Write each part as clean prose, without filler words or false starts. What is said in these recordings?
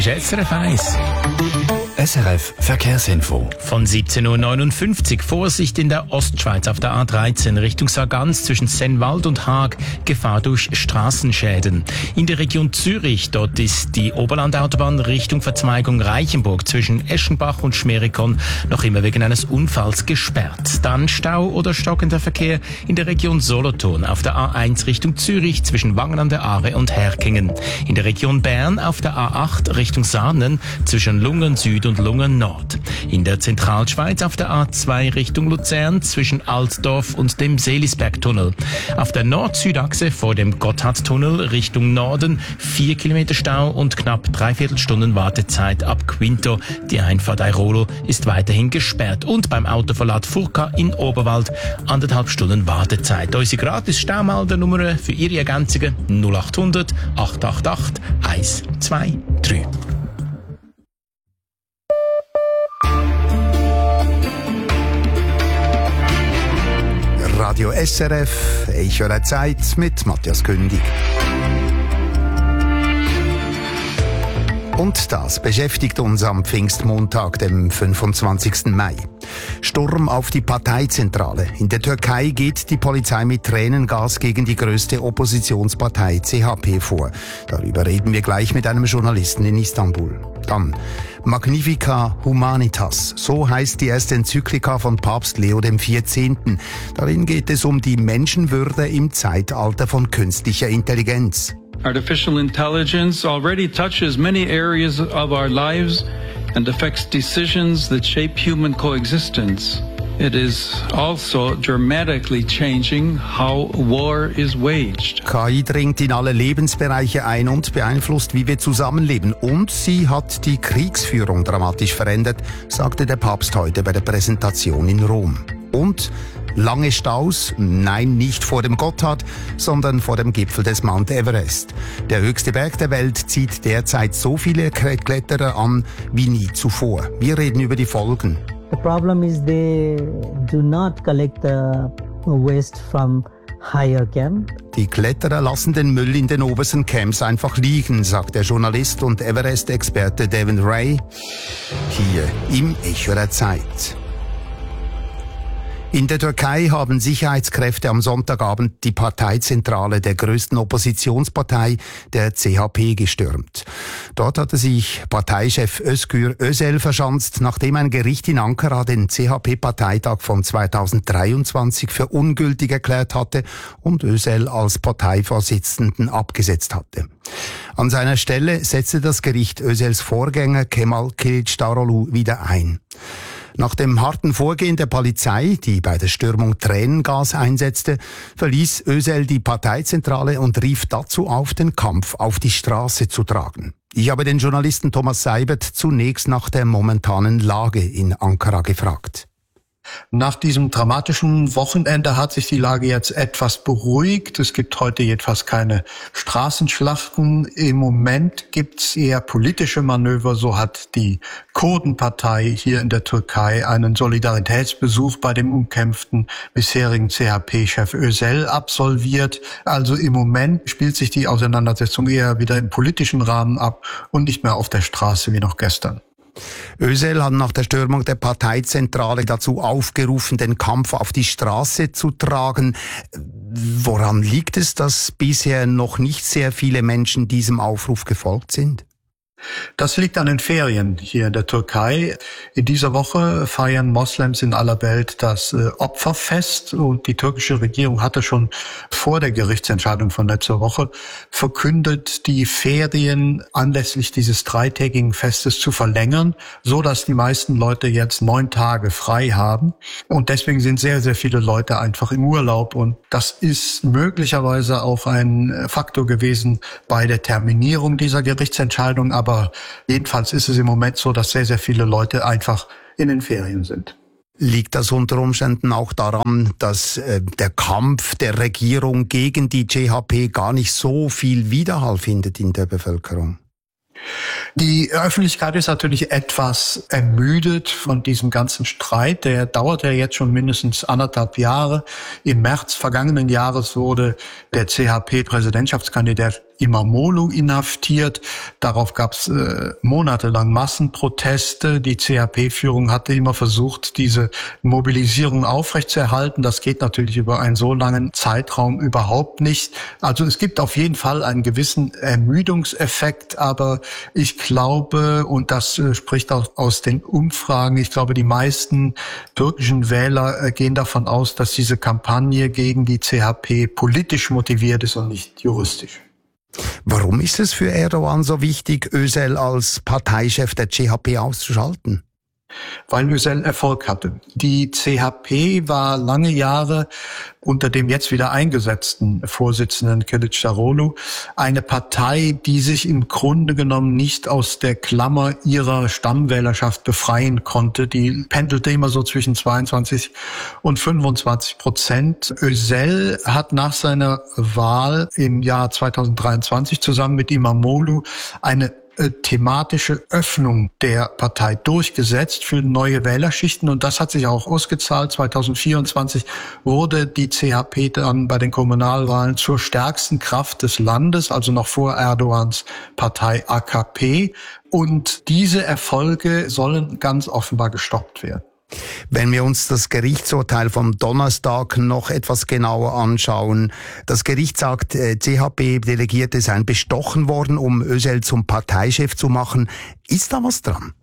SRF 1. SRF Verkehrsinfo. Von 17.59 Uhr. Vorsicht in der Ostschweiz auf der A13 Richtung Sargans zwischen Sennwald und Haag. Gefahr durch Straßenschäden. In der Region Zürich, dort ist die Oberlandautobahn Richtung Verzweigung Reichenburg zwischen Eschenbach und Schmerikon noch immer wegen eines Unfalls gesperrt. Dann Stau oder stockender Verkehr in der Region Solothurn auf der A1 Richtung Zürich zwischen Wangen an der Aare und Herkingen. In der Region Bern auf der A8 Richtung Saanen zwischen Lungen Süd und Lungen Nord. In der Zentralschweiz auf der A2 Richtung Luzern zwischen Altdorf und dem Seelisbergtunnel. Auf der Nord-Süd-Achse vor dem Gotthardtunnel Richtung Norden 4 Kilometer Stau und knapp 3/4 Stunden Wartezeit ab Quinto. Die Einfahrt Airolo ist weiterhin gesperrt. Und beim Autoverlad Furka in Oberwald 1,5 Stunden Wartezeit. Unsere gratis Staumeldernummer für Ihre Ergänzungen 0800 888 123. Radio SRF, ich höre Zeit mit Matthias Kündig. Und das beschäftigt uns am Pfingstmontag, dem 25. Mai. Sturm auf die Parteizentrale. In der Türkei geht die Polizei mit Tränengas gegen die größte Oppositionspartei CHP vor. Darüber reden wir gleich mit einem Journalisten in Istanbul. Dann Magnifica Humanitas, so heißt die erste Enzyklika von Papst Leo XIV. Darin geht es um die Menschenwürde im Zeitalter von künstlicher Intelligenz. Artificial intelligence already touches many areas of our lives and affects decisions that shape human coexistence. It is also dramatically changing how war is waged. KI dringt in alle Lebensbereiche ein und beeinflusst, wie wir zusammenleben. Und sie hat die Kriegsführung dramatisch verändert, sagte der Papst heute bei der Präsentation in Rom. Und lange Staus? Nein, nicht vor dem Gotthard, sondern vor dem Gipfel des Mount Everest. Der höchste Berg der Welt zieht derzeit so viele Kletterer an wie nie zuvor. Wir reden über die Folgen. The problem is they do not collect the waste from higher camp. Die Kletterer lassen den Müll in den obersten Camps einfach liegen, sagt der Journalist und Everest-Experte Devin Ray hier im Echo der Zeit. In der Türkei haben Sicherheitskräfte am Sonntagabend die Parteizentrale der größten Oppositionspartei, der CHP, gestürmt. Dort hatte sich Parteichef Özgür Özel verschanzt, nachdem ein Gericht in Ankara den CHP-Parteitag von 2023 für ungültig erklärt hatte und Özel als Parteivorsitzenden abgesetzt hatte. An seiner Stelle setzte das Gericht Özels Vorgänger Kemal Kılıçdaroğlu wieder ein. Nach dem harten Vorgehen der Polizei, die bei der Stürmung Tränengas einsetzte, verließ Özel die Parteizentrale und rief dazu auf, den Kampf auf die Straße zu tragen. Ich habe den Journalisten Thomas Seibert zunächst nach der momentanen Lage in Ankara gefragt. Nach diesem dramatischen Wochenende hat sich die Lage jetzt etwas beruhigt. Es gibt heute jedenfalls keine Straßenschlachten. Im Moment gibt's eher politische Manöver. So hat die Kurdenpartei hier in der Türkei einen Solidaritätsbesuch bei dem umkämpften bisherigen CHP-Chef Özel absolviert. Also im Moment spielt sich die Auseinandersetzung eher wieder im politischen Rahmen ab und nicht mehr auf der Straße wie noch gestern. Özel hat nach der Stürmung der Parteizentrale dazu aufgerufen, den Kampf auf die Straße zu tragen. Woran liegt es, dass bisher noch nicht sehr viele Menschen diesem Aufruf gefolgt sind? Das liegt an den Ferien hier in der Türkei. In dieser Woche feiern Moslems in aller Welt das Opferfest und die türkische Regierung hatte schon vor der Gerichtsentscheidung von letzter Woche verkündet, die Ferien anlässlich dieses dreitägigen Festes zu verlängern, so dass die meisten Leute jetzt 9 Tage frei haben. Und deswegen sind sehr, sehr viele Leute einfach im Urlaub. Und das ist möglicherweise auch ein Faktor gewesen bei der Terminierung dieser Gerichtsentscheidung. Aber jedenfalls ist es im Moment so, dass sehr, sehr viele Leute einfach in den Ferien sind. Liegt das unter Umständen auch daran, dass der Kampf der Regierung gegen die CHP gar nicht so viel Widerhall findet in der Bevölkerung? Die Öffentlichkeit ist natürlich etwas ermüdet von diesem ganzen Streit. Der dauert ja jetzt schon mindestens 1,5 Jahre. Im März vergangenen Jahres wurde der CHP-Präsidentschaftskandidat Imamoglu inhaftiert. Darauf gab es monatelang Massenproteste. Die CHP-Führung hatte immer versucht, diese Mobilisierung aufrechtzuerhalten. Das geht natürlich über einen so langen Zeitraum überhaupt nicht. Also es gibt auf jeden Fall einen gewissen Ermüdungseffekt, aber ich glaube, und das spricht auch aus den Umfragen, ich glaube, die meisten türkischen Wähler gehen davon aus, dass diese Kampagne gegen die CHP politisch motiviert ist und nicht juristisch. Warum ist es für Erdogan so wichtig, Özel als Parteichef der CHP auszuschalten? Weil Özel Erfolg hatte. Die CHP war lange Jahre unter dem jetzt wieder eingesetzten Vorsitzenden Kılıçdaroğlu eine Partei, die sich im Grunde genommen nicht aus der Klammer ihrer Stammwählerschaft befreien konnte. Die pendelte immer so zwischen 22 und 25%. Özel hat nach seiner Wahl im Jahr 2023 zusammen mit Imamoglu eine thematische Öffnung der Partei durchgesetzt für neue Wählerschichten, und das hat sich auch ausgezahlt. 2024 wurde die CHP dann bei den Kommunalwahlen zur stärksten Kraft des Landes, also noch vor Erdogans Partei AKP, und diese Erfolge sollen ganz offenbar gestoppt werden. Wenn wir uns das Gerichtsurteil vom Donnerstag noch etwas genauer anschauen. Das Gericht sagt, CHP-Delegierte seien bestochen worden, um Özel zum Parteichef zu machen. Ist da was dran?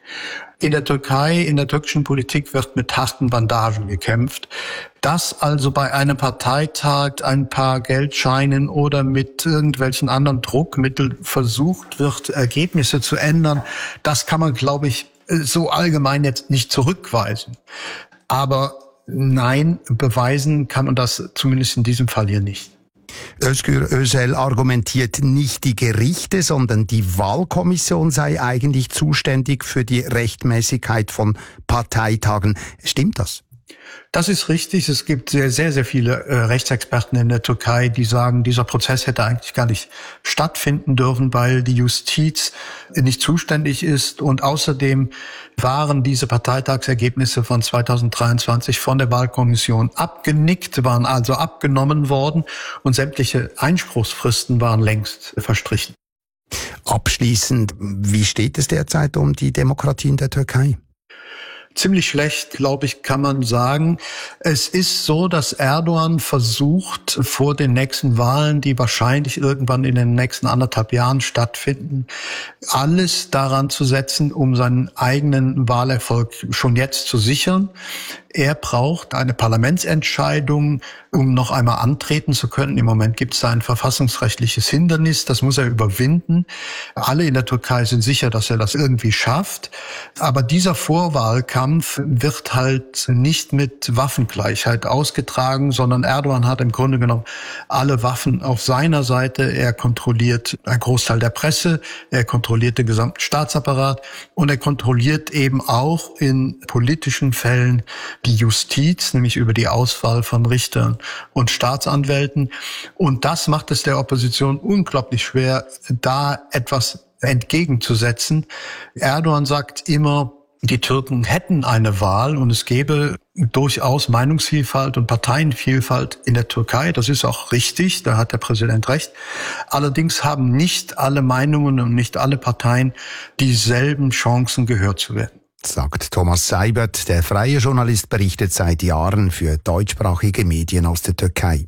In der Türkei, in der türkischen Politik wird mit harten Bandagen gekämpft. Dass also bei einem Parteitag ein paar Geldscheinen oder mit irgendwelchen anderen Druckmitteln versucht wird, Ergebnisse zu ändern, das kann man, glaube ich, so allgemein jetzt nicht zurückweisen. Aber nein, beweisen kann man das zumindest in diesem Fall hier nicht. Özgür Özel argumentiert, nicht die Gerichte, sondern die Wahlkommission sei eigentlich zuständig für die Rechtmäßigkeit von Parteitagen. Stimmt das? Das ist richtig. Es gibt sehr, sehr, sehr viele Rechtsexperten in der Türkei, die sagen, dieser Prozess hätte eigentlich gar nicht stattfinden dürfen, weil die Justiz nicht zuständig ist. Und außerdem waren diese Parteitagsergebnisse von 2023 von der Wahlkommission abgenickt, waren also abgenommen worden, und sämtliche Einspruchsfristen waren längst verstrichen. Abschließend, wie steht es derzeit um die Demokratie in der Türkei? Ziemlich schlecht, glaube ich, kann man sagen. Es ist so, dass Erdogan versucht, vor den nächsten Wahlen, die wahrscheinlich irgendwann in den nächsten 1,5 Jahren stattfinden, alles daran zu setzen, um seinen eigenen Wahlerfolg schon jetzt zu sichern. Er braucht eine Parlamentsentscheidung, um noch einmal antreten zu können. Im Moment gibt es da ein verfassungsrechtliches Hindernis, das muss er überwinden. Alle in der Türkei sind sicher, dass er das irgendwie schafft. Aber dieser Vorwahlkampf wird halt nicht mit Waffengleichheit ausgetragen, sondern Erdogan hat im Grunde genommen alle Waffen auf seiner Seite. Er kontrolliert einen Großteil der Presse, er kontrolliert den gesamten Staatsapparat und er kontrolliert eben auch in politischen Fällen die Justiz, nämlich über die Auswahl von Richtern und Staatsanwälten. Und das macht es der Opposition unglaublich schwer, da etwas entgegenzusetzen. Erdogan sagt immer, die Türken hätten eine Wahl und es gäbe durchaus Meinungsvielfalt und Parteienvielfalt in der Türkei. Das ist auch richtig, da hat der Präsident recht. Allerdings haben nicht alle Meinungen und nicht alle Parteien dieselben Chancen, gehört zu werden. Sagt Thomas Seibert, der freie Journalist, berichtet seit Jahren für deutschsprachige Medien aus der Türkei.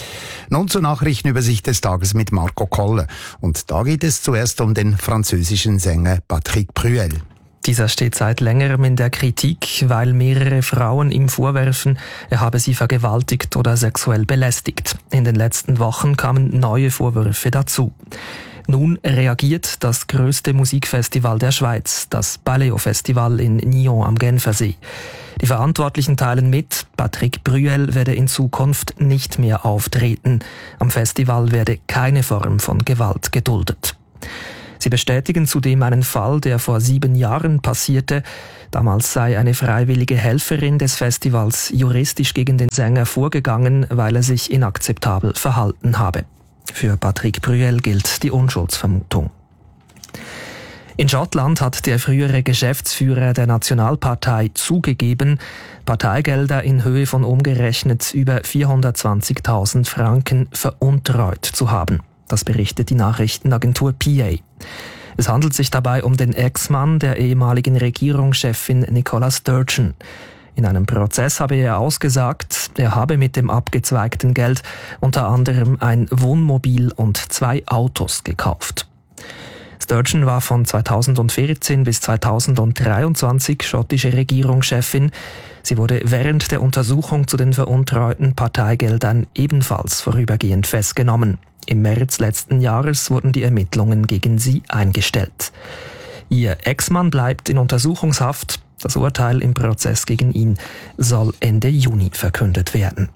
Nun zur Nachrichtenübersicht des Tages mit Marco Kolle. Und da geht es zuerst um den französischen Sänger Patrick Bruel. Dieser steht seit längerem in der Kritik, weil mehrere Frauen ihm vorwerfen, er habe sie vergewaltigt oder sexuell belästigt. In den letzten Wochen kamen neue Vorwürfe dazu. Nun reagiert das größte Musikfestival der Schweiz, das Baleo-Festival in Nyon am Genfersee. Die Verantwortlichen teilen mit, Patrick Bruel werde in Zukunft nicht mehr auftreten. Am Festival werde keine Form von Gewalt geduldet. Sie bestätigen zudem einen Fall, der vor 7 Jahren passierte. Damals sei eine freiwillige Helferin des Festivals juristisch gegen den Sänger vorgegangen, weil er sich inakzeptabel verhalten habe. Für Patrick Bruel gilt die Unschuldsvermutung. In Schottland hat der frühere Geschäftsführer der Nationalpartei zugegeben, Parteigelder in Höhe von umgerechnet über 420.000 Franken veruntreut zu haben. Das berichtet die Nachrichtenagentur PA. Es handelt sich dabei um den Ex-Mann der ehemaligen Regierungschefin Nicola Sturgeon. In einem Prozess habe er ausgesagt, er habe mit dem abgezweigten Geld unter anderem ein Wohnmobil und 2 Autos gekauft. Sturgeon war von 2014 bis 2023 schottische Regierungschefin. Sie wurde während der Untersuchung zu den veruntreuten Parteigeldern ebenfalls vorübergehend festgenommen. Im März letzten Jahres wurden die Ermittlungen gegen sie eingestellt. Ihr Ex-Mann bleibt in Untersuchungshaft. Das Urteil im Prozess gegen ihn soll Ende Juni verkündet werden.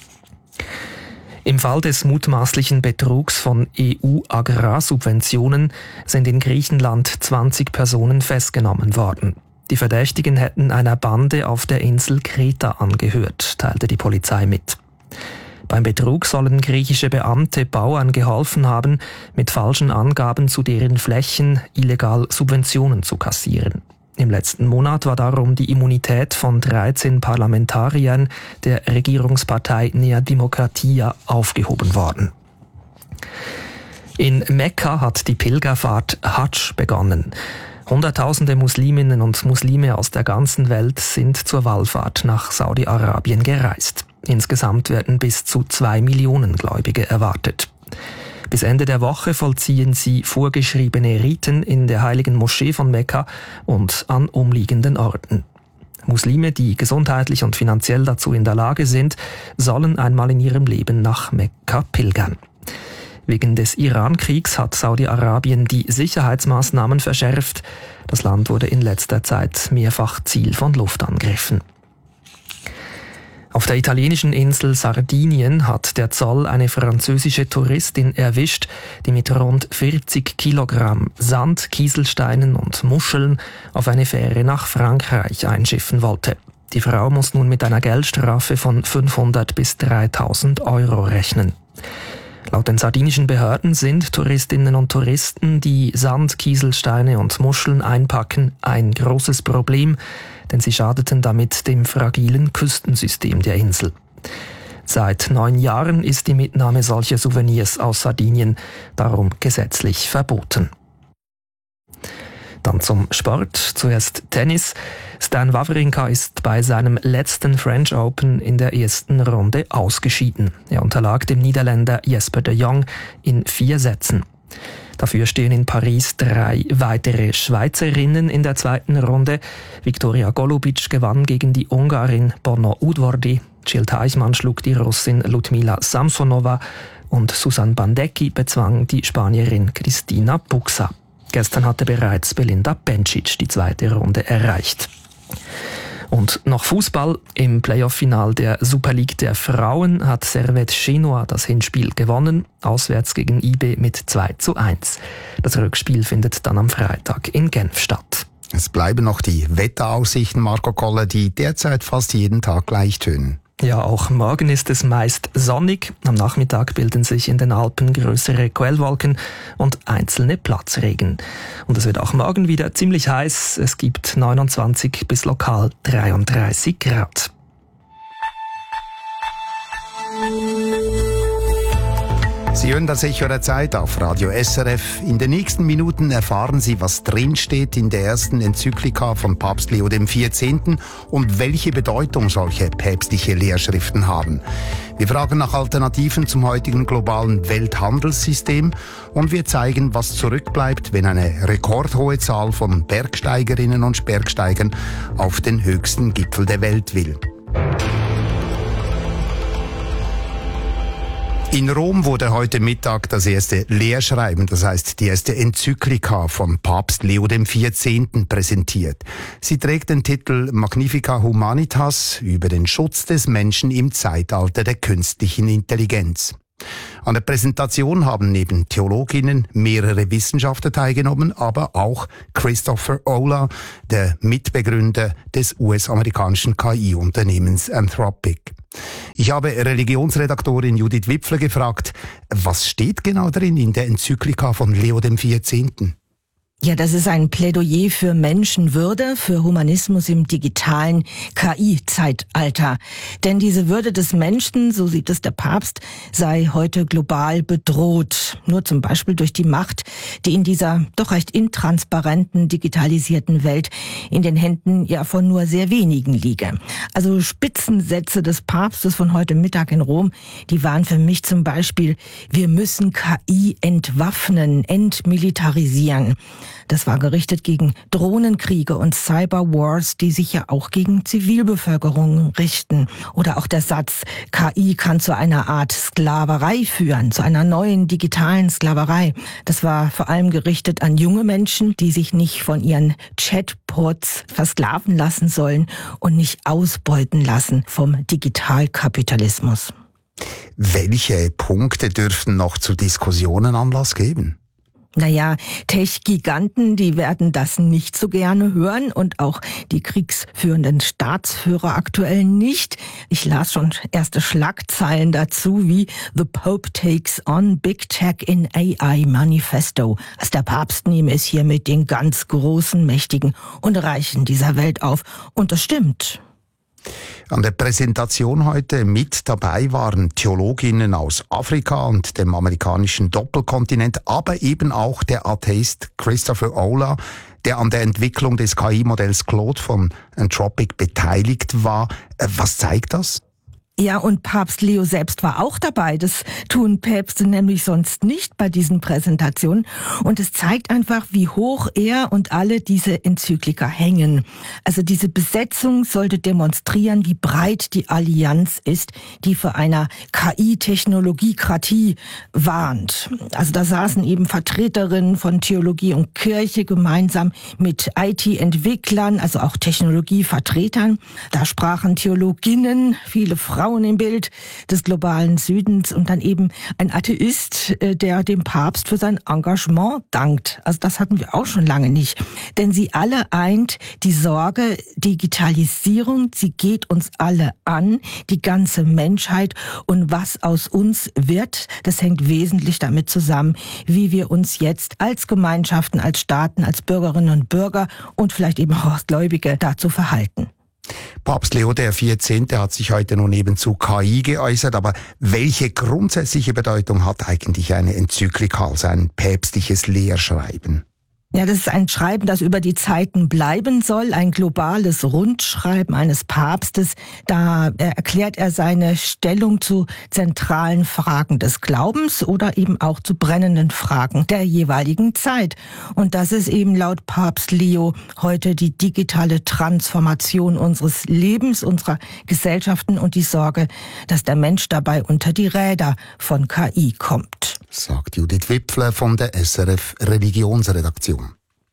Im Fall des mutmaßlichen Betrugs von EU-Agrarsubventionen sind in Griechenland 20 Personen festgenommen worden. Die Verdächtigen hätten einer Bande auf der Insel Kreta angehört, teilte die Polizei mit. Beim Betrug sollen griechische Beamte Bauern geholfen haben, mit falschen Angaben zu deren Flächen illegal Subventionen zu kassieren. Im letzten Monat war darum die Immunität von 13 Parlamentariern der Regierungspartei Nea Dimokratia aufgehoben worden. In Mekka hat die Pilgerfahrt Hadsch begonnen. Hunderttausende Musliminnen und Muslime aus der ganzen Welt sind zur Wallfahrt nach Saudi-Arabien gereist. Insgesamt werden bis zu 2 Millionen Gläubige erwartet. Bis Ende der Woche vollziehen sie vorgeschriebene Riten in der heiligen Moschee von Mekka und an umliegenden Orten. Muslime, die gesundheitlich und finanziell dazu in der Lage sind, sollen einmal in ihrem Leben nach Mekka pilgern. Wegen des Iran-Kriegs hat Saudi-Arabien die Sicherheitsmaßnahmen verschärft. Das Land wurde in letzter Zeit mehrfach Ziel von Luftangriffen. Auf der italienischen Insel Sardinien hat der Zoll eine französische Touristin erwischt, die mit rund 40 Kilogramm Sand, Kieselsteinen und Muscheln auf eine Fähre nach Frankreich einschiffen wollte. Die Frau muss nun mit einer Geldstrafe von 500 bis 3.000 Euro rechnen. Laut den sardinischen Behörden sind Touristinnen und Touristen, die Sand, Kieselsteine und Muscheln einpacken, ein großes Problem, denn sie schadeten damit dem fragilen Küstensystem der Insel. Seit 9 Jahren ist die Mitnahme solcher Souvenirs aus Sardinien darum gesetzlich verboten. Dann zum Sport. Zuerst Tennis. Stan Wawrinka ist bei seinem letzten French Open in der ersten Runde ausgeschieden. Er unterlag dem Niederländer Jesper de Jong in 4 Sätzen. Dafür stehen in Paris 3 weitere Schweizerinnen in der zweiten Runde. Viktoria Golubic gewann gegen die Ungarin Borna Udvardy. Jill Teichmann schlug die Russin Ludmila Samsonova und Susan Bandecki bezwang die Spanierin Cristina Buxa. Gestern hatte bereits Belinda Bencic die zweite Runde erreicht. Und noch Fußball. Im Playoff-Final der Super League der Frauen hat Servette Genua das Hinspiel gewonnen, auswärts gegen IB mit 2:1. Das Rückspiel findet dann am Freitag in Genf statt. Es bleiben noch die Wetteraussichten, Marco Koller, die derzeit fast jeden Tag gleich tönen. Ja, auch morgen ist es meist sonnig. Am Nachmittag bilden sich in den Alpen größere Quellwolken und einzelne Platzregen. Und es wird auch morgen wieder ziemlich heiß. Es gibt 29 bis lokal 33 Grad. Sie hören das Echo der Zeit auf Radio SRF. In den nächsten Minuten erfahren Sie, was drinsteht in der ersten Enzyklika von Papst Leo XIV. Und welche Bedeutung solche päpstliche Lehrschriften haben. Wir fragen nach Alternativen zum heutigen globalen Welthandelssystem und wir zeigen, was zurückbleibt, wenn eine rekordhohe Zahl von Bergsteigerinnen und Bergsteigern auf den höchsten Gipfel der Welt will. In Rom wurde heute Mittag das erste Lehrschreiben, das heißt die erste Enzyklika von Papst Leo XIV. Präsentiert. Sie trägt den Titel Magnificat Humanitas über den Schutz des Menschen im Zeitalter der künstlichen Intelligenz. An der Präsentation haben neben Theologinnen mehrere Wissenschaftler teilgenommen, aber auch Christopher Olah, der Mitbegründer des US-amerikanischen KI-Unternehmens Anthropic. Ich habe Religionsredaktorin Judith Wipfler gefragt, was steht genau drin in der Enzyklika von Leo XIV.? Ja, das ist ein Plädoyer für Menschenwürde, für Humanismus im digitalen KI-Zeitalter. Denn diese Würde des Menschen, so sieht es der Papst, sei heute global bedroht. Nur zum Beispiel durch die Macht, die in dieser doch recht intransparenten, digitalisierten Welt in den Händen ja von nur sehr wenigen liege. Also Spitzensätze des Papstes von heute Mittag in Rom, die waren für mich zum Beispiel: Wir müssen KI entwaffnen, entmilitarisieren. Das war gerichtet gegen Drohnenkriege und Cyberwars, die sich ja auch gegen Zivilbevölkerung richten. Oder auch der Satz, KI kann zu einer Art Sklaverei führen, zu einer neuen digitalen Sklaverei. Das war vor allem gerichtet an junge Menschen, die sich nicht von ihren Chatbots versklaven lassen sollen und nicht ausbeuten lassen vom Digitalkapitalismus. Welche Punkte dürften noch zu Diskussionen Anlass geben? Naja, Tech-Giganten, die werden das nicht so gerne hören und auch die kriegsführenden Staatsführer aktuell nicht. Ich las schon erste Schlagzeilen dazu wie The Pope takes on Big Tech in AI Manifesto. Also der Papst nehme es hier mit den ganz großen, mächtigen und Reichen dieser Welt auf. Und das stimmt. An der Präsentation heute mit dabei waren Theologinnen aus Afrika und dem amerikanischen Doppelkontinent, aber eben auch der Atheist Christopher Olah, der an der Entwicklung des KI-Modells Claude von Anthropic beteiligt war. Was zeigt das? Ja, und Papst Leo selbst war auch dabei. Das tun Päpste nämlich sonst nicht bei diesen Präsentationen. Und es zeigt einfach, wie hoch er und alle diese Enzyklika hängen. Also diese Besetzung sollte demonstrieren, wie breit die Allianz ist, die vor einer KI-Technologiekratie warnt. Also da saßen eben Vertreterinnen von Theologie und Kirche gemeinsam mit IT-Entwicklern, also auch Technologievertretern. Da sprachen Theologinnen, viele Frauen im Bild des globalen Südens und dann eben ein Atheist, der dem Papst für sein Engagement dankt. Also das hatten wir auch schon lange nicht. Denn sie alle eint die Sorge, Digitalisierung, sie geht uns alle an, die ganze Menschheit, und was aus uns wird, das hängt wesentlich damit zusammen, wie wir uns jetzt als Gemeinschaften, als Staaten, als Bürgerinnen und Bürger und vielleicht eben auch als Gläubige dazu verhalten. Papst Leo XIV. Hat sich heute nun eben zu KI geäußert, aber welche grundsätzliche Bedeutung hat eigentlich eine Enzyklika, also ein päpstliches Lehrschreiben? Ja, das ist ein Schreiben, das über die Zeiten bleiben soll, ein globales Rundschreiben eines Papstes. Da erklärt er seine Stellung zu zentralen Fragen des Glaubens oder eben auch zu brennenden Fragen der jeweiligen Zeit. Und das ist eben laut Papst Leo heute die digitale Transformation unseres Lebens, unserer Gesellschaften und die Sorge, dass der Mensch dabei unter die Räder von KI kommt. Sagt Judith Wipfler von der SRF Religionsredaktion.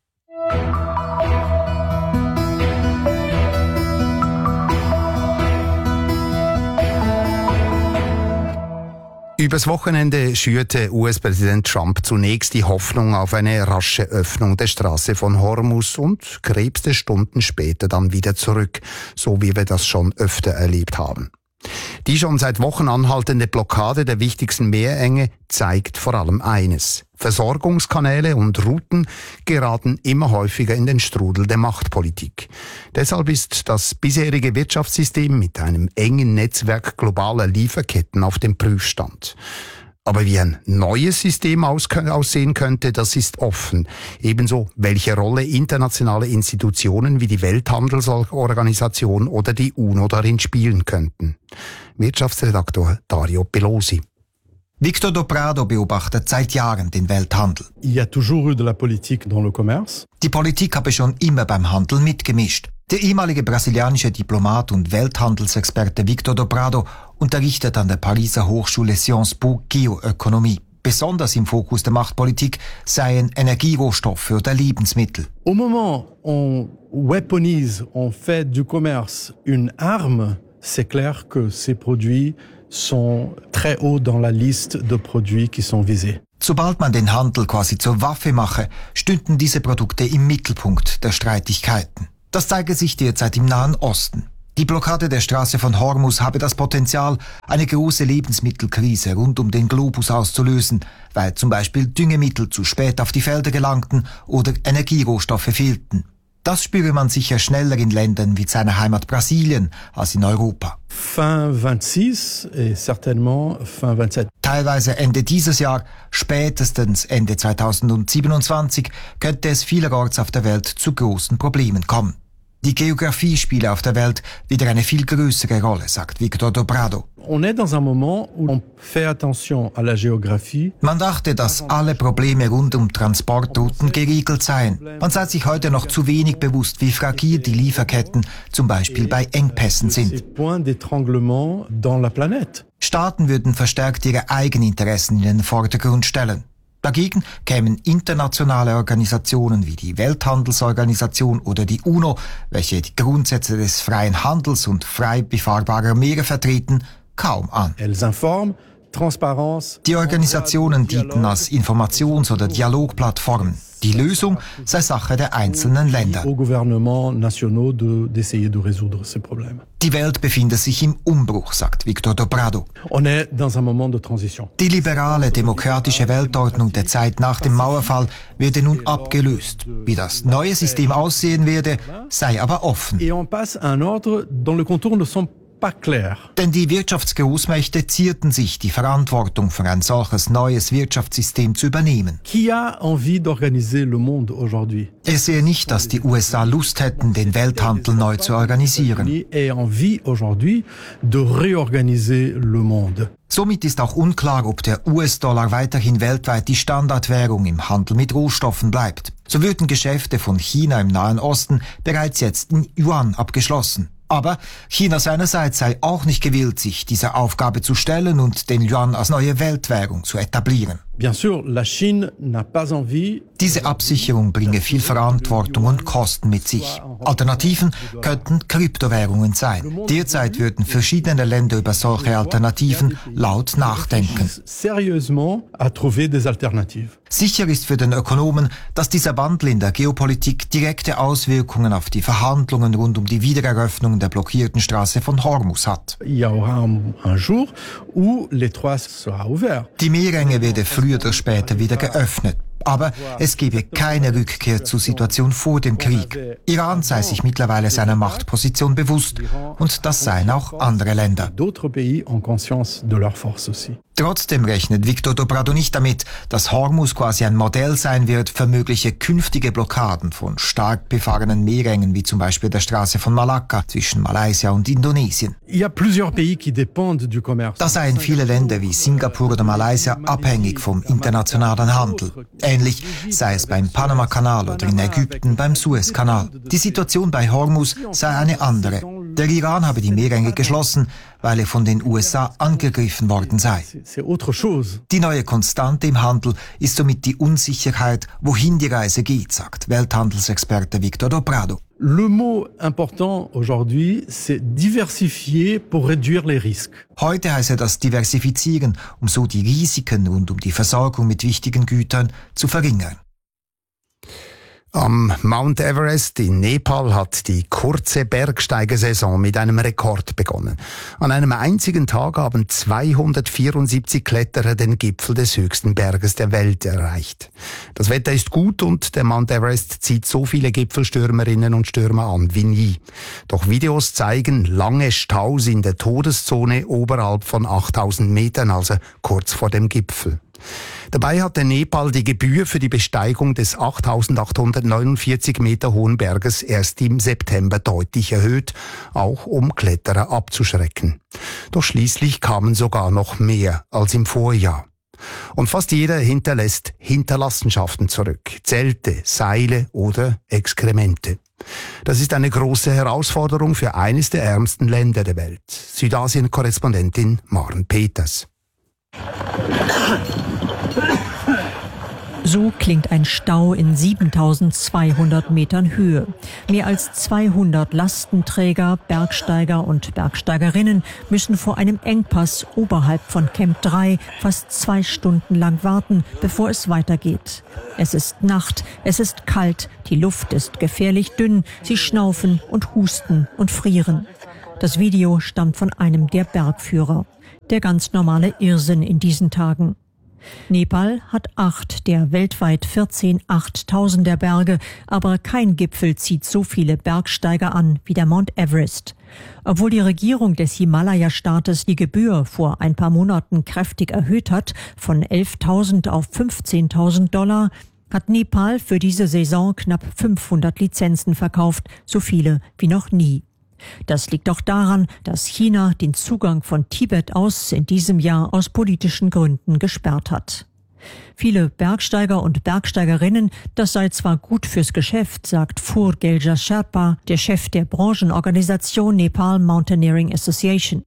Übers Wochenende schürte US-Präsident Trump zunächst die Hoffnung auf eine rasche Öffnung der Straße von Hormuz und krebste Stunden später dann wieder zurück, so wie wir das schon öfter erlebt haben. Die schon seit Wochen anhaltende Blockade der wichtigsten Meerenge zeigt vor allem eines: Versorgungskanäle und Routen geraten immer häufiger in den Strudel der Machtpolitik. Deshalb ist das bisherige Wirtschaftssystem mit einem engen Netzwerk globaler Lieferketten auf dem Prüfstand. Aber wie ein neues System aussehen könnte, das ist offen. Ebenso, welche Rolle internationale Institutionen wie die Welthandelsorganisation oder die UNO darin spielen könnten. Wirtschaftsredaktor Dario Pelosi. Victor do Prado beobachtet seit Jahren den Welthandel. Il y a toujours eu de la politique dans le commerce. Die Politik habe schon immer beim Handel mitgemischt. Der ehemalige brasilianische Diplomat und Welthandelsexperte Victor do Prado unterrichtet an der Pariser Hochschule Sciences Po Geoökonomie. Besonders im Fokus der Machtpolitik seien Energierohstoffe oder Lebensmittel. Au moment on weaponise, on fait du commerce une arme, c'est clair que ces produits sont très haut dans la liste de produits qui sont visés. Sobald man den Handel quasi zur Waffe mache, stünden diese Produkte im Mittelpunkt der Streitigkeiten. Das zeige sich derzeit im Nahen Osten. Die Blockade der Straße von Hormuz habe das Potenzial, eine große Lebensmittelkrise rund um den Globus auszulösen, weil zum Beispiel Düngemittel zu spät auf die Felder gelangten oder Energierohstoffe fehlten. Das spüre man sicher schneller in Ländern wie seiner Heimat Brasilien als in Europa. Fin 26 et certainement fin 27. Teilweise Ende dieses Jahr, spätestens Ende 2027 könnte es vielerorts auf der Welt zu großen Problemen kommen. Die Geografie spiele auf der Welt wieder eine viel größere Rolle, sagt Victor Dobrado. On est dans un moment où on fait attention à la géographie. Man dachte, dass alle Probleme rund um Transportrouten geregelt seien. Man sei sich heute noch zu wenig bewusst, wie fragil die Lieferketten zum Beispiel bei Engpässen sind. Point d'étranglement dans la planète. Staaten würden verstärkt ihre Eigeninteressen in den Vordergrund stellen. Dagegen kämen internationale Organisationen wie die Welthandelsorganisation oder die UNO, welche die Grundsätze des freien Handels und frei befahrbarer Meere vertreten, kaum an. Die Organisationen dienten als Informations- oder Dialogplattformen. Die Lösung sei Sache der einzelnen Länder. Die Welt befinde sich im Umbruch, sagt Victor Dobrado. Die liberale, demokratische Weltordnung der Zeit nach dem Mauerfall werde nun abgelöst. Wie das neue System aussehen werde, sei aber offen. Denn die Wirtschaftsgroßmächte zierten sich, die Verantwortung für ein solches neues Wirtschaftssystem zu übernehmen. Er sehe nicht, dass die USA Lust hätten, den Welthandel neu zu organisieren. Somit ist auch unklar, ob der US-Dollar weiterhin weltweit die Standardwährung im Handel mit Rohstoffen bleibt. So würden Geschäfte von China im Nahen Osten bereits jetzt in Yuan abgeschlossen. Aber China seinerseits sei auch nicht gewillt, sich dieser Aufgabe zu stellen und den Yuan als neue Weltwährung zu etablieren. Diese Absicherung bringe viel Verantwortung und Kosten mit sich. Alternativen könnten Kryptowährungen sein. Derzeit würden verschiedene Länder über solche Alternativen laut nachdenken. Sicher ist für den Ökonomen, dass dieser Wandel in der Geopolitik direkte Auswirkungen auf die Verhandlungen rund um die Wiedereröffnung der blockierten Straße von Hormuz hat. Die Meerenge werde früher oder später wieder geöffnet. Aber es gebe keine Rückkehr zur Situation vor dem Krieg. Iran sei sich mittlerweile seiner Machtposition bewusst und das seien auch andere Länder. Trotzdem rechnet Victor Dobrado nicht damit, dass Hormuz quasi ein Modell sein wird für mögliche künftige Blockaden von stark befahrenen Meerengen wie zum Beispiel der Straße von Malakka zwischen Malaysia und Indonesien. Da seien viele Länder wie Singapur oder Malaysia abhängig vom internationalen Handel. Ähnlich sei es beim Panama-Kanal oder in Ägypten beim Suezkanal. Die Situation bei Hormuz sei eine andere. Der Iran habe die Meerenge geschlossen, weil er von den USA angegriffen worden sei. Die neue Konstante im Handel ist somit die Unsicherheit, wohin die Reise geht, sagt Welthandelsexperte Victor Dobrado. Le mot important aujourd'hui, c'est diversifier pour réduire les risques. Heute heißt das Diversifizieren, um so die Risiken rund um die Versorgung mit wichtigen Gütern zu verringern. Am Mount Everest in Nepal hat die kurze Bergsteigersaison mit einem Rekord begonnen. An einem einzigen Tag haben 274 Kletterer den Gipfel des höchsten Berges der Welt erreicht. Das Wetter ist gut und der Mount Everest zieht so viele Gipfelstürmerinnen und Stürmer an wie nie. Doch Videos zeigen lange Staus in der Todeszone oberhalb von 8000 Metern, also kurz vor dem Gipfel. Dabei hatte Nepal die Gebühr für die Besteigung des 8.849 Meter hohen Berges erst im September deutlich erhöht, auch um Kletterer abzuschrecken. Doch schließlich kamen sogar noch mehr als im Vorjahr. Und fast jeder hinterlässt Hinterlassenschaften zurück, Zelte, Seile oder Exkremente. Das ist eine große Herausforderung für eines der ärmsten Länder der Welt. Südasien-Korrespondentin Maren Peters. So klingt ein Stau in 7200 Metern Höhe. Mehr als 200 Lastenträger, Bergsteiger und Bergsteigerinnen müssen vor einem Engpass oberhalb von Camp 3 fast 2 Stunden lang warten, bevor es weitergeht. Es ist Nacht, es ist kalt, die Luft ist gefährlich dünn, sie schnaufen und husten und frieren. Das Video stammt von einem der Bergführer. Der ganz normale Irrsinn in diesen Tagen. Nepal hat 8 der weltweit 14 8000er Berge, aber kein Gipfel zieht so viele Bergsteiger an wie der Mount Everest. Obwohl die Regierung des Himalaya-Staates die Gebühr vor ein paar Monaten kräftig erhöht hat, von 11.000 auf 15.000 $, hat Nepal für diese Saison knapp 500 Lizenzen verkauft, so viele wie noch nie. Das liegt auch daran, dass China den Zugang von Tibet aus in diesem Jahr aus politischen Gründen gesperrt hat. Viele Bergsteiger und Bergsteigerinnen, das sei zwar gut fürs Geschäft, sagt Furgelja Sherpa, der Chef der Branchenorganisation Nepal Mountaineering Association.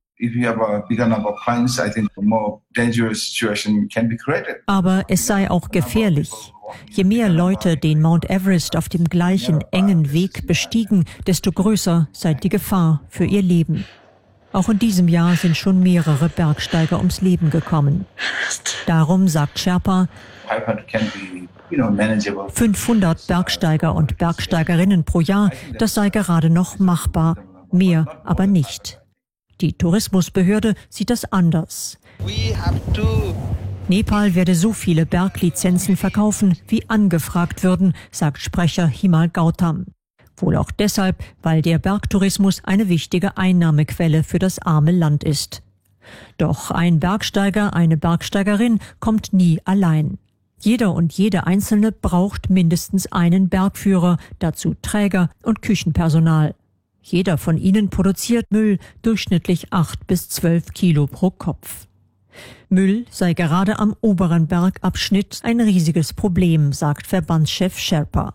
Aber es sei auch gefährlich. Je mehr Leute den Mount Everest auf dem gleichen engen Weg bestiegen, desto größer sei die Gefahr für ihr Leben. Auch in diesem Jahr sind schon mehrere Bergsteiger ums Leben gekommen. Darum, sagt Sherpa, 500 Bergsteiger und Bergsteigerinnen pro Jahr, das sei gerade noch machbar, mehr aber nicht. Die Tourismusbehörde sieht das anders. Nepal werde so viele Berglizenzen verkaufen, wie angefragt würden, sagt Sprecher Himal Gautam. Wohl auch deshalb, weil der Bergtourismus eine wichtige Einnahmequelle für das arme Land ist. Doch ein Bergsteiger, eine Bergsteigerin kommt nie allein. Jeder und jede Einzelne braucht mindestens einen Bergführer, dazu Träger und Küchenpersonal. Jeder von ihnen produziert Müll, durchschnittlich 8 bis 12 Kilo pro Kopf. Müll sei gerade am oberen Bergabschnitt ein riesiges Problem, sagt Verbandschef Sherpa.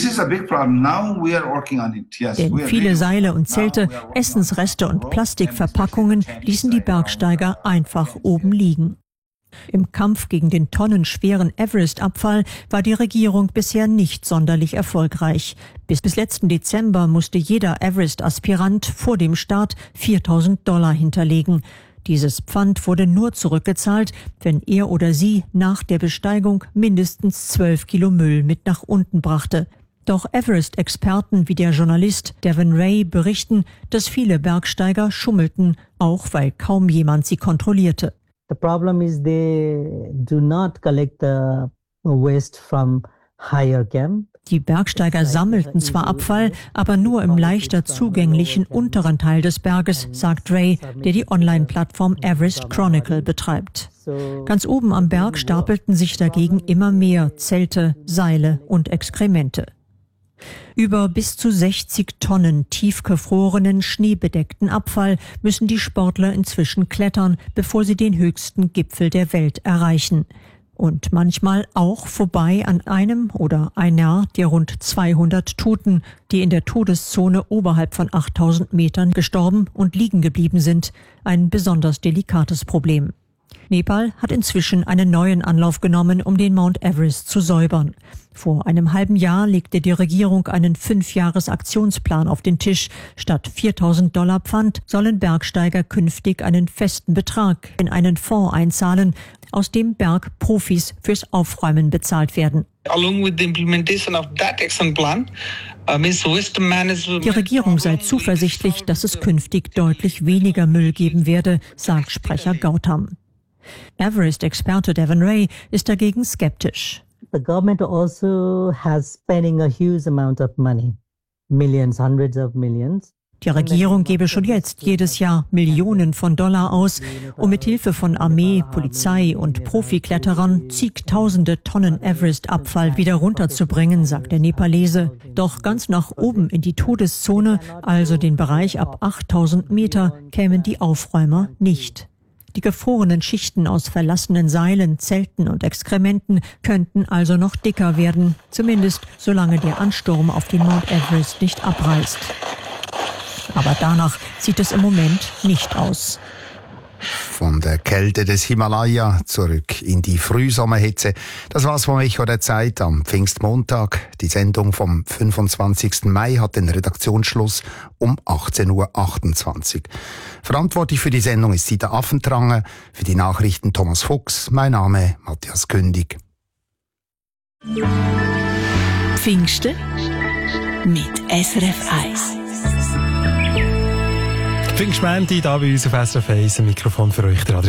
Denn viele Seile und Zelte, Essensreste und Plastikverpackungen ließen die Bergsteiger einfach oben liegen. Im Kampf gegen den tonnenschweren Everest-Abfall war die Regierung bisher nicht sonderlich erfolgreich. Bis letzten Dezember musste jeder Everest-Aspirant vor dem Start 4.000 $ hinterlegen. Dieses Pfand wurde nur zurückgezahlt, wenn er oder sie nach der Besteigung mindestens 12 Kilo Müll mit nach unten brachte. Doch Everest-Experten wie der Journalist Devin Ray berichten, dass viele Bergsteiger schummelten, auch weil kaum jemand sie kontrollierte. The problem is they do not collect the waste from higher camp. Die Bergsteiger sammelten zwar Abfall, aber nur im leichter zugänglichen unteren Teil des Berges, sagt Ray, der die Online-Plattform Everest Chronicle betreibt. Ganz oben am Berg stapelten sich dagegen immer mehr Zelte, Seile und Exkremente. Über bis zu 60 Tonnen tiefgefrorenen, schneebedeckten Abfall müssen die Sportler inzwischen klettern, bevor sie den höchsten Gipfel der Welt erreichen. Und manchmal auch vorbei an einem oder einer der rund 200 Toten, die in der Todeszone oberhalb von 8000 Metern gestorben und liegen geblieben sind. Ein besonders delikates Problem. Nepal hat inzwischen einen neuen Anlauf genommen, um den Mount Everest zu säubern. Vor einem halben Jahr legte die Regierung einen 5-Jahres-Aktionsplan auf den Tisch. Statt 4.000 $ Pfand sollen Bergsteiger künftig einen festen Betrag in einen Fonds einzahlen, aus dem Bergprofis fürs Aufräumen bezahlt werden. Die Regierung sei zuversichtlich, dass es künftig deutlich weniger Müll geben werde, sagt Sprecher Gautam. Everest-Experte Devin Ray ist dagegen skeptisch. The government also has spending a huge amount of money, millions, hundreds of millions. Die Regierung gebe schon jetzt jedes Jahr Millionen von Dollar aus, um mit Hilfe von Armee, Polizei und Profikletterern zigtausende Tonnen Everest-Abfall wieder runterzubringen, sagt der Nepalese. Doch ganz nach oben in die Todeszone, also den Bereich ab 8000 Meter, kämen die Aufräumer nicht. Die gefrorenen Schichten aus verlassenen Seilen, Zelten und Exkrementen könnten also noch dicker werden, zumindest solange der Ansturm auf den Mount Everest nicht abreißt. Aber danach sieht es im Moment nicht aus. Von der Kälte des Himalaya zurück in die Frühsommerhitze. Das war's von Echo der Zeit am Pfingstmontag. Die Sendung vom 25. Mai hat den Redaktionsschluss um 18.28 Uhr. Verantwortlich für die Sendung ist Sita Affentrange, für die Nachrichten Thomas Fuchs. Mein Name Matthias Kündig. Pfingsten mit SRF 1. Pfingstmänti, da bei uns auf SRF 1, ein Mikrofon für euch, der